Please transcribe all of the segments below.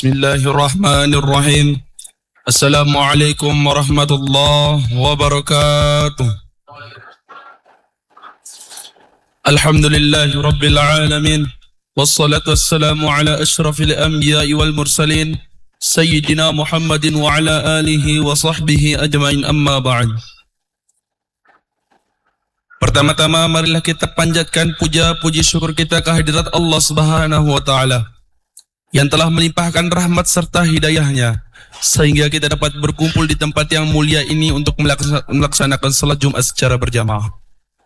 Bismillahirrahmanirrahim. Assalamualaikum warahmatullahi wabarakatuh. Alhamdulillahi rabbil alamin. Wassalatu wassalamu ala ashrafil anbiya'i wal mursalin Sayyidina Muhammadin wa ala alihi wa sahbihi ajma'in, amma ba'd. Pertama-tama marilah kita panjatkan puja-puji syukur kita kehadirat Allah Subhanahu wa taala yang telah melimpahkan rahmat serta hidayahnya sehingga kita dapat berkumpul di tempat yang mulia ini untuk melaksanakan salat Jumat secara berjamaah.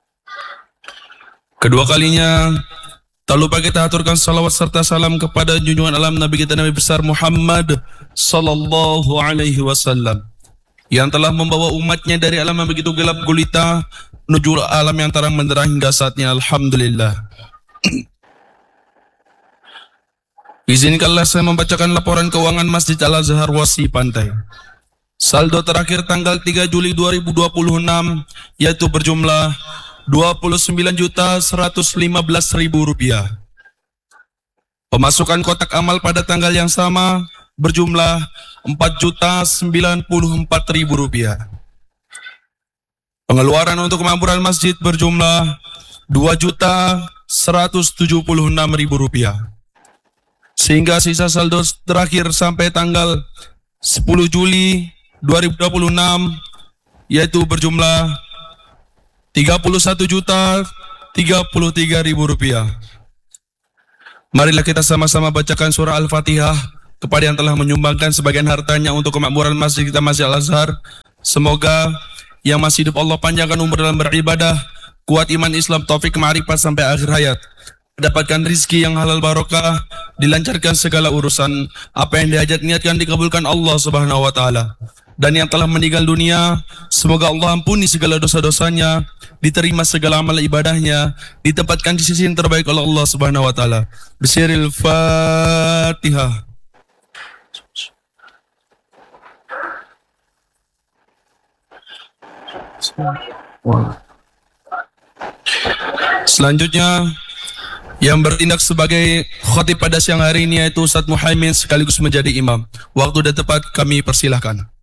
Kedua kalinya, tak lupa kita aturkan salawat serta salam kepada junjungan alam Nabi kita Nabi besar Muhammad sallallahu alaihi wasallam yang telah membawa umatnya dari alam yang begitu gelap gulita menuju alam yang terang benderang hingga saatnya. Alhamdulillah. Izinkanlah saya membacakan laporan keuangan Masjid Al-Azhar Wasi Pantai. Saldo terakhir tanggal 3 Juli 2026 yaitu berjumlah Rp29.115.000. Pemasukan kotak amal pada tanggal yang sama berjumlah Rp4.094.000. Pengeluaran untuk kemakmuran masjid berjumlah Rp2.176.000. Sehingga sisa saldo terakhir sampai tanggal 10 Juli 2026 yaitu berjumlah Rp31.033.000. Marilah kita sama-sama bacakan surah Al-Fatihah kepada yang telah menyumbangkan sebagian hartanya untuk kemakmuran masjid kita Masjid Al-Azhar. Semoga yang masih hidup Allah panjangkan umur dalam beribadah, kuat iman Islam, taufik ma'rifat sampai akhir hayat, mendapatkan rizki yang halal barokah, dilancarkan segala urusan, apa yang dihajat niatkan dikabulkan Allah Subhanahu wa taala. Dan yang telah meninggal dunia, semoga Allah ampuni segala dosa-dosanya, diterima segala amal ibadahnya, ditempatkan di sisi yang terbaik oleh Allah Subhanahu wa taala. Bismillahil Fatihah. Selanjutnya yang bertindak sebagai khatib pada siang hari ini yaitu Ustadz Muhaimin sekaligus menjadi imam. Waktu dan tempat kami persilahkan.